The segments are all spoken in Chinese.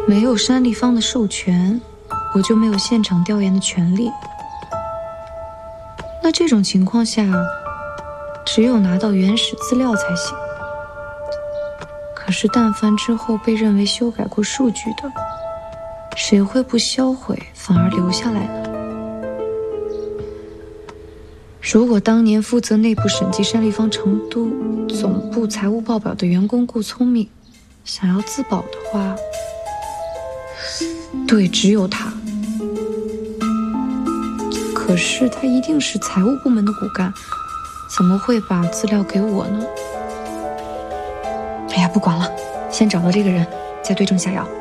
没有山立方的授权，我就没有现场调研的权利。那这种情况下，只有拿到原始资料才行。可是但凡之后被认为修改过数据的，谁会不销毁反而留下来呢？如果当年负责内部审计山立方成都总部财务报表的员工顾聪明想要自保的话，对，只有他。可是他一定是财务部门的骨干，怎么会把资料给我呢？哎呀，不管了，先找到这个人，再对症下药。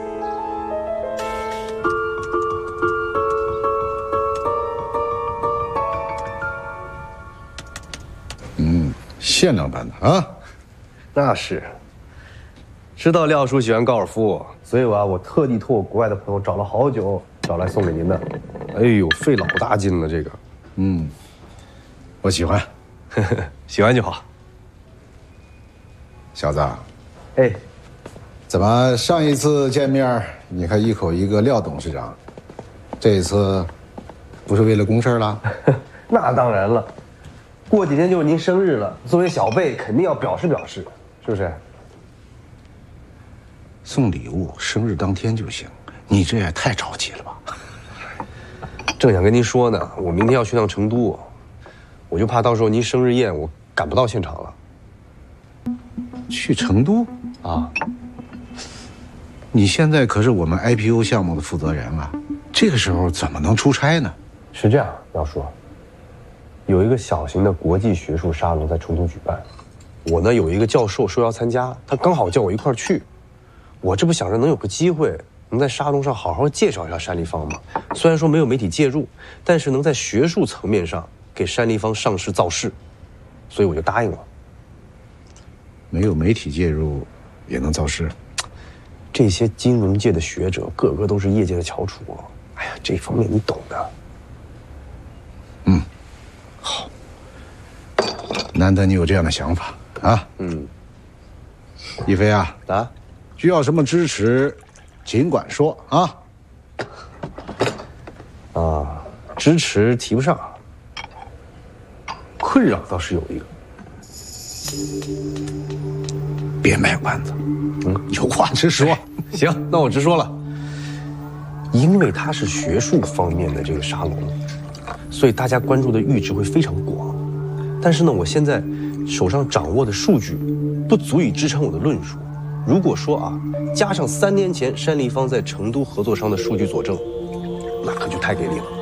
限量版的啊， 那是。知道廖叔喜欢高尔夫，所以我特地托我国外的朋友找了好久，找来送给您的。哎呦，费老大劲了这个。 我喜欢， 喜欢就好。 小子， 哎， 怎么上一次见面你还一口一个廖董事长，这一次不是为了公事了？ 那当然了。过几天就是您生日了，作为小辈肯定要表示表示，是不是？ 送礼物生日当天就行，你这也太着急了吧？ 正想跟您说呢，我明天要去趟成都，我就怕到时候您生日宴我赶不到现场了。 去成都啊？ 你现在可是我们 IPO 项目的负责人啊，这个时候怎么能出差呢？ 是这样，廖叔。有一个小型的国际学术沙龙在成都举办，我呢有一个教授受邀参加，他刚好叫我一块儿去。我这不想着能有个机会，能在沙龙上好好介绍一下山立方吗？虽然说没有媒体介入，但是能在学术层面上给山立方上市造势，所以我就答应了。 没有媒体介入也能造势？ 这些金融界的学者个个都是业界的翘楚，哎呀，这方面你懂的。 好，难得你有这样的想法啊。一飞啊，需要什么支持，尽管说啊。 支持提不上，困扰倒是有一个。 别卖关子，有话直说。 行，那我直说了。因为它是学术方面的这个沙龙，所以大家关注的阈值会非常广。但是呢，我现在手上掌握的数据不足以支撑我的论述。如果说加上3年前山立方在成都合作商的数据佐证，那可就太给力了。